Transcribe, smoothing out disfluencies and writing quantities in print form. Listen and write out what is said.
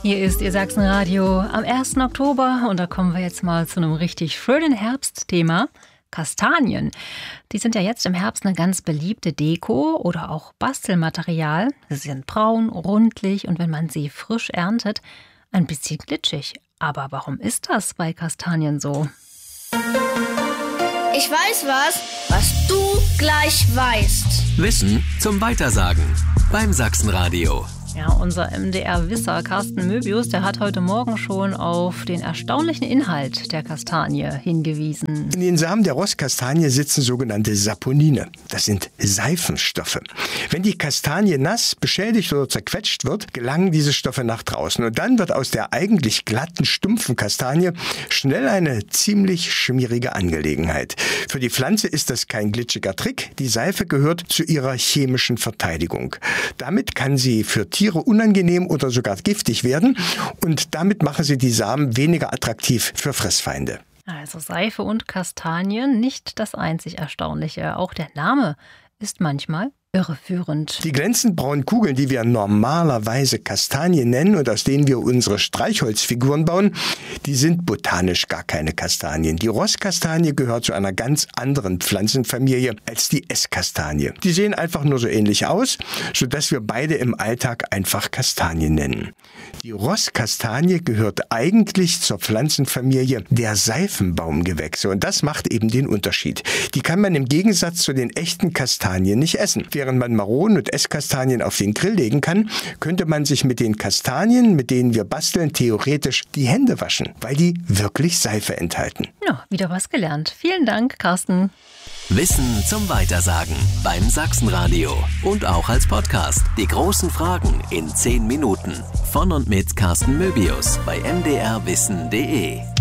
Hier ist Ihr Sachsenradio am 1. Oktober und da kommen wir jetzt mal zu einem richtig schönen Herbstthema. Kastanien. Die sind ja jetzt im Herbst eine ganz beliebte Deko oder auch Bastelmaterial. Sie sind braun, rundlich und wenn man sie frisch erntet, ein bisschen glitschig. Aber warum ist das bei Kastanien so? Ich weiß was du gleich weißt. Wissen zum Weitersagen beim Sachsenradio. Ja, unser MDR-Wisser Carsten Möbius, der hat heute Morgen schon auf den erstaunlichen Inhalt der Kastanie hingewiesen. In den Samen der Rosskastanie sitzen sogenannte Saponine. Das sind Seifenstoffe. Wenn die Kastanie nass, beschädigt oder zerquetscht wird, gelangen diese Stoffe nach draußen. Und dann wird aus der eigentlich glatten, stumpfen Kastanie schnell eine ziemlich schmierige Angelegenheit. Für die Pflanze ist das kein glitschiger Trick. Die Seife gehört zu ihrer chemischen Verteidigung. Damit kann sie für Tiere unangenehm oder sogar giftig werden und damit machen sie die Samen weniger attraktiv für Fressfeinde. Also Seife und Kastanien, nicht das einzig Erstaunliche. Auch der Name ist manchmal irreführend. Die glänzend braunen Kugeln, die wir normalerweise Kastanien nennen und aus denen wir unsere Streichholzfiguren bauen, die sind botanisch gar keine Kastanien. Die Rosskastanie gehört zu einer ganz anderen Pflanzenfamilie als die Esskastanie. Die sehen einfach nur so ähnlich aus, sodass wir beide im Alltag einfach Kastanien nennen. Die Rosskastanie gehört eigentlich zur Pflanzenfamilie der Seifenbaumgewächse und das macht eben den Unterschied. Die kann man im Gegensatz zu den echten Kastanien nicht essen. Während man Maronen und Esskastanien auf den Grill legen kann, könnte man sich mit den Kastanien, mit denen wir basteln, theoretisch die Hände waschen, weil die wirklich Seife enthalten. Ja, wieder was gelernt. Vielen Dank, Carsten. Wissen zum Weitersagen beim Sachsenradio und auch als Podcast. Die großen Fragen in 10 Minuten. Von und mit Carsten Möbius bei mdrwissen.de.